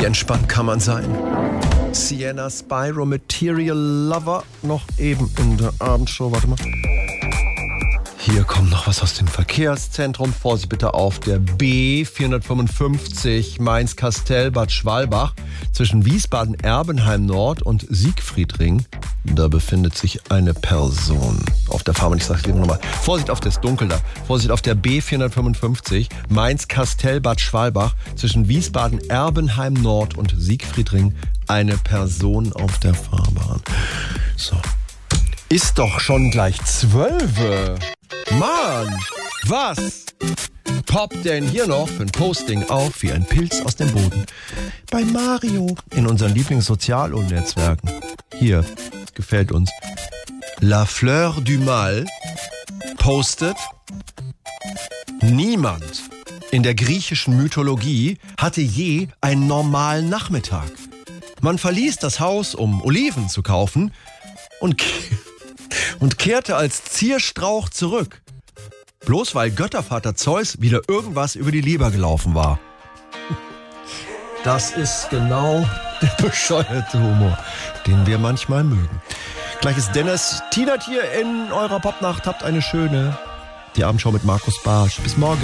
Wie entspannt kann man sein? Sienna Spyro, Material Lover, noch eben in der Abendshow. Warte mal. Hier kommt noch was aus dem Verkehrszentrum. Vorsicht bitte auf der B455 Mainz-Kastel-Bad Schwalbach zwischen Wiesbaden-Erbenheim-Nord und Siegfriedring. Da befindet sich eine Person auf der Fahrbahn. Ich sag's lieber nochmal. Vorsicht auf das Dunkel da. Vorsicht auf der B455 Mainz-Kastel-Bad Schwalbach zwischen Wiesbaden-Erbenheim-Nord und Siegfriedring. Eine Person auf der Fahrbahn. So. Ist doch schon gleich 12. Mann, was poppt denn hier noch für ein Posting auf wie ein Pilz aus dem Boden? Bei Mario in unseren Lieblingssozialnetzwerken. Hier, gefällt uns. La Fleur du Mal postet: Niemand in der griechischen Mythologie hatte je einen normalen Nachmittag. Man verließ das Haus, um Oliven zu kaufen und kehrte als Zierstrauch zurück. Bloß weil Göttervater Zeus wieder irgendwas über die Leber gelaufen war. Das ist genau der bescheuerte Humor, den wir manchmal mögen. Gleich ist Dennis Tienert hier in eurer Popnacht. Habt eine schöne, die Abendschau mit Markus Barsch. Bis morgen.